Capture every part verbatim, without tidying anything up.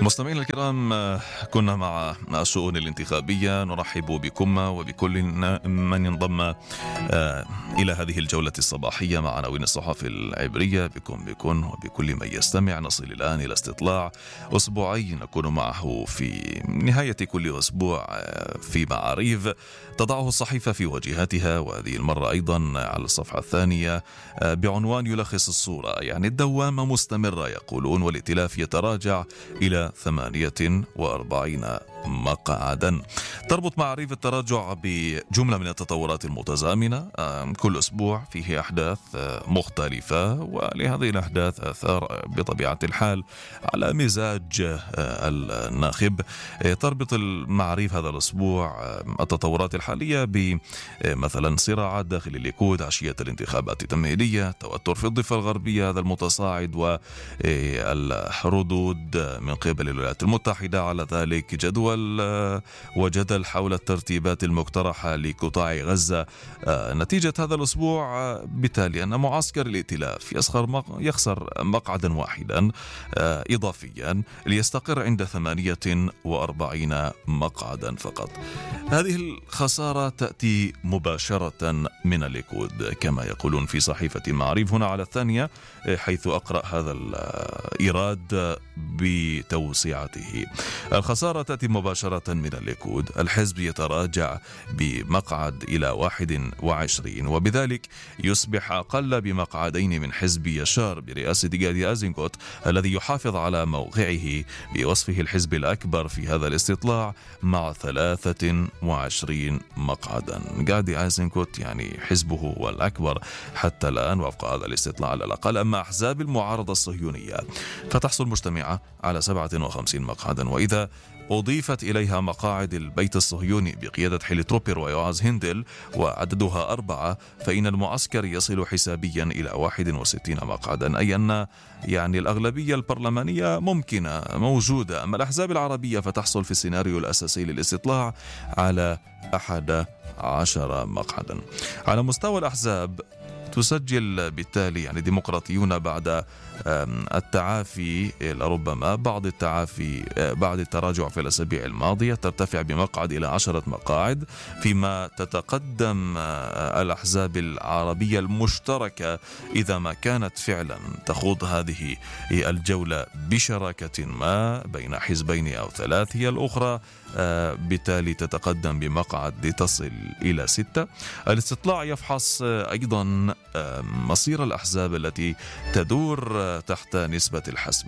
مستمعينا الكرام، كنا مع الشؤون الانتخابية. نرحب بكم وبكل من انضم إلى هذه الجولة الصباحية مع عناوين الصحف العبرية. بكم بكم وبكل من يستمع. نصل الآن إلى استطلاع أسبوعي نكون معه في نهاية كل أسبوع في معاريف تضعه الصحيفة في واجهتها، وهذه المرة أيضا على الصفحة الثانية بعنوان يلخص الصورة. يعني الدوامة مستمرة يقولون، والائتلاف يتراجع إلى ثمانية وأربعين مقعدا. تربط معاريف التراجع بجملة من التطورات المتزامنة. كل أسبوع فيه أحداث مختلفة، ولهذه الأحداث آثار بطبيعة الحال على مزاج الناخب. تربط المعاريف هذا الأسبوع التطورات الحالية بمثلا صراعات داخل الليكود عشية الانتخابات التمهيدية، توتر في الضفة الغربية هذا المتصاعد، والردود من قبل الولايات المتحدة على ذلك، جدول وجدل حول الترتيبات المقترحة لقطاع غزة. نتيجة هذا الأسبوع بالتالي أن معسكر الائتلاف يخسر يخسر مقعدا واحدا إضافيا ليستقر عند ثمانية وأربعين مقعدا فقط. هذه الخسارة تأتي مباشرة من الليكود كما يقولون في صحيفة معاريف هنا على الثانية، حيث أقرأ هذا الإيراد بتوسعته. الخسارة تأتي مباشرة من الليكود. الحزب يتراجع بمقعد إلى واحد وعشرين، وبذلك يصبح أقل بمقعدين من حزب يشار برئاسة جادي أيزنكوت الذي يحافظ على موقعه بوصفه الحزب الأكبر في هذا الاستطلاع مع ثلاثة وعشرين مقعدا. جادي أيزنكوت يعني حزبه هو الأكبر حتى الآن وفق هذا الاستطلاع على الأقل. أما أحزاب المعارضة الصهيونية فتحصل مجتمعة على سبعة وخمسين مقعدا، وإذا أضيفت إليها مقاعد البيت الصهيوني بقيادة حيلي تروبر ويوعز هندل وعددها أربعة، فإن المعسكر يصل حسابيا إلى واحد وستين مقعدا، أي أن يعني الأغلبية البرلمانية ممكنة موجودة. أما الأحزاب العربية فتحصل في السيناريو الأساسي للاستطلاع على أحد عشر مقعدا. على مستوى الأحزاب تسجل بالتالي يعني ديمقراطيون بعد التعافي لربما بعض التعافي بعد التراجع في الأسابيع الماضية ترتفع بمقعد إلى عشرة مقاعد، فيما تتقدم الأحزاب العربية المشتركة إذا ما كانت فعلا تخوض هذه الجولة بشراكة ما بين حزبين أو ثلاث، هي الأخرى بالتالي تتقدم بمقعد لتصل إلى ستة. الاستطلاع يفحص أيضا مصير الأحزاب التي تدور تحت نسبة الحسم.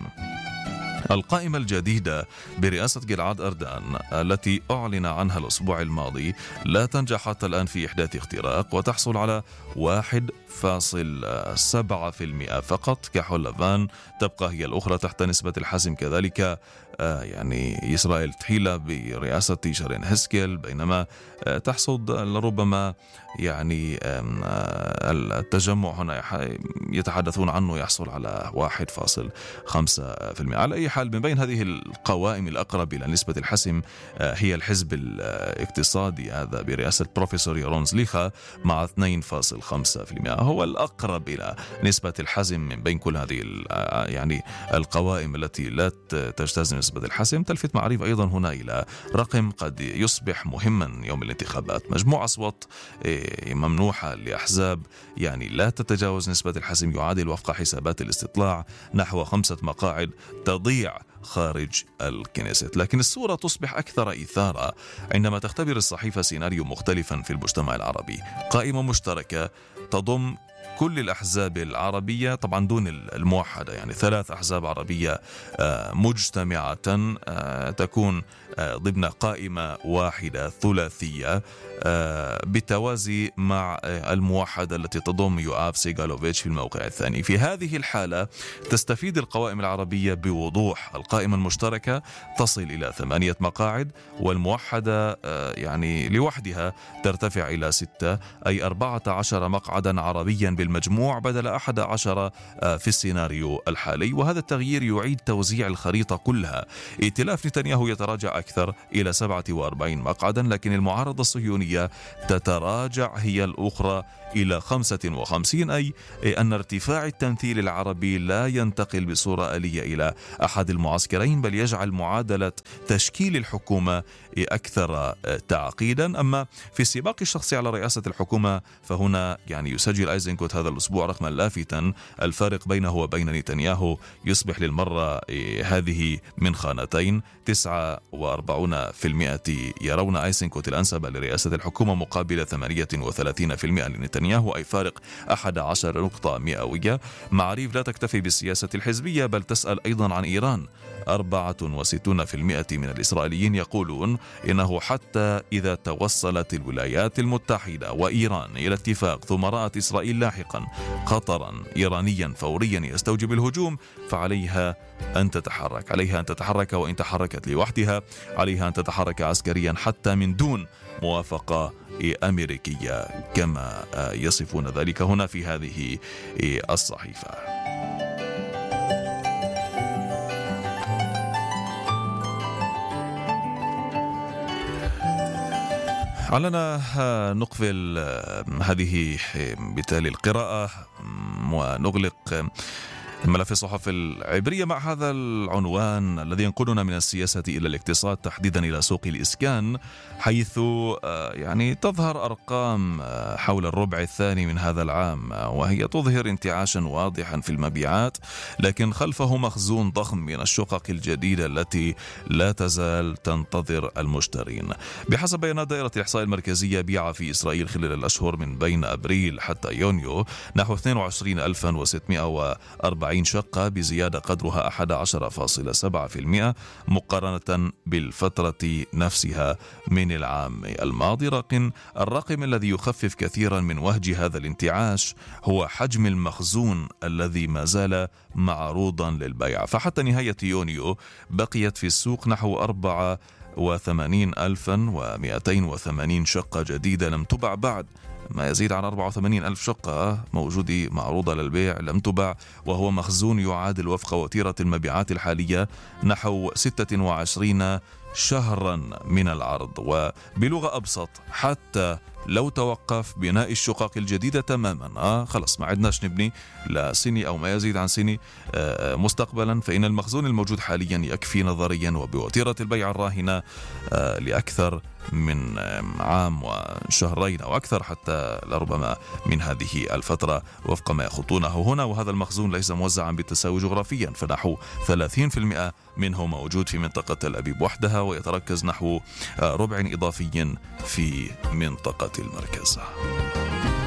القائمة الجديدة برئاسة جلعاد أردان التي أعلن عنها الأسبوع الماضي لا تنجح حتى الآن في إحداث اختراق وتحصل على واحد فاصل سبعة بالمئة فقط. كحول لافان تبقى هي الأخرى تحت نسبة الحسم كذلك، آه يعني إسرائيل تحيلة برئاسة شارين هسكيل، بينما آه تحصد لربما يعني آه التجمع هنا يتحدثون عنه يحصل على واحد فاصل خمسة بالمئة. على أي حال من بين هذه القوائم الأقرب إلى نسبة الحسم آه هي الحزب الاقتصادي هذا برئاسة بروفيسور يارون زليخا مع اثنين فاصل خمسة بالمئة، هو الأقرب إلى نسبة الحسم من بين كل هذه يعني القوائم التي لا تجتاز نسبة الحسم. تلفت معاريف أيضا هنا إلى رقم قد يصبح مهما يوم الانتخابات. مجموع أصوات ممنوحة لأحزاب يعني لا تتجاوز نسبة الحسم يعادل وفق حسابات الاستطلاع نحو خمسة مقاعد تضيع خارج الكنيست. لكن الصورة تصبح أكثر إثارة عندما تختبر الصحيفة سيناريو مختلفا في المجتمع العربي. قائمة مشتركة تضم كل الأحزاب العربية طبعا دون الموحدة، يعني ثلاث أحزاب عربية مجتمعة تكون ضمن قائمة واحدة ثلاثية بالتوازي مع الموحدة التي تضم يوآف سيغالوفيتش في الموقع الثاني. في هذه الحالة تستفيد القوائم العربية بوضوح. القائمة المشتركة تصل إلى ثمانية مقاعد، والموحدة يعني لوحدها ترتفع إلى ستة، أي أربعة عشر مقعدا عربيا بالمجموع بدل أحد عشر في السيناريو الحالي، وهذا التغيير يعيد توزيع الخريطة كلها. ائتلاف نتنياهو يتراجع أكثر إلى سبعة وأربعين مقعدا، لكن المعارضة الصهيونية تتراجع هي الأخرى إلى خمسة وخمسين، أي أن ارتفاع التمثيل العربي لا ينتقل بصورة آلية إلى أحد المعسكرين، بل يجعل معادلة تشكيل الحكومة أكثر تعقيدا. أما في السباق الشخصي على رئاسة الحكومة فهنا يعني يسجل أيزنكوت هذا الأسبوع رقما لافتا، الفارق بينه وبين نتنياهو يصبح للمرة هذه من خانتين، تسعة وأربعين بالمئة يرون أيزنكوت الأنسب لرئاسة الحكومة مقابل ثمانية وثلاثين بالمئة لنتنياهو، أي فارق أحد عشر نقطة مئوية. معاريف لا تكتفي بالسياسة الحزبية بل تسأل أيضا عن إيران. أربعة وستون بالمئة من الإسرائيليين يقولون إنه حتى إذا توصلت الولايات المتحدة وإيران إلى اتفاق ثم رأت إسرائيل لاحقا خطرا إيرانيا فوريا يستوجب الهجوم فعليها أن تتحرك، عليها أن تتحرك، وإن تحركت لوحدها عليها أن تتحرك عسكريا حتى من دون موافقة أمريكية، كما يصفون ذلك هنا في هذه الصحيفة. علنا نقفل هذه بالتالي القراءة ونغلق ملف الصحف العبرية مع هذا العنوان الذي ينقلنا من السياسة إلى الاقتصاد، تحديدا إلى سوق الإسكان، حيث يعني تظهر أرقام حول الربع الثاني من هذا العام وهي تظهر انتعاشا واضحا في المبيعات، لكن خلفه مخزون ضخم من الشقق الجديدة التي لا تزال تنتظر المشترين. بحسب بيانات دائرة الإحصاء المركزية، بيع في إسرائيل خلال الأشهر من بين أبريل حتى يونيو نحو اثنين وعشرين ألفا وستمائة وأربعين شقة بزيادة قدرها أحد عشر فاصلة سبعة بالمئة مقارنة بالفترة نفسها من العام الماضي. لكن الرقم الذي يخفف كثيرا من وهج هذا الانتعاش هو حجم المخزون الذي ما زال معروضا للبيع، فحتى نهاية يونيو بقيت في السوق نحو أربعة وثمانين ألفا ومئتين وثمانين شقة جديدة لم تباع بعد، ما يزيد عن أربعة وثمانين ألف شقة موجودة معروضة للبيع لم تباع، وهو مخزون يعادل وفق وتيرة المبيعات الحالية نحو ستة وعشرين شهرا من العرض. وبلغة أبسط، حتى لو توقف بناء الشقق الجديدة تماما، آه خلص ما عدناش نبني لسنة أو ما يزيد عن سنة آه مستقبلا، فإن المخزون الموجود حاليا يكفي نظريا وبوتيرة البيع الراهنة آه لأكثر من عام وشهرين أو أكثر، حتى لربما من هذه الفترة وفق ما يخطونه هنا. وهذا المخزون ليس موزعا بالتساوي جغرافيا، فنحو ثلاثين بالمئة منه موجود في منطقة تل أبيب وحدها، ويتركز نحو ربع إضافي في منطقة المركز.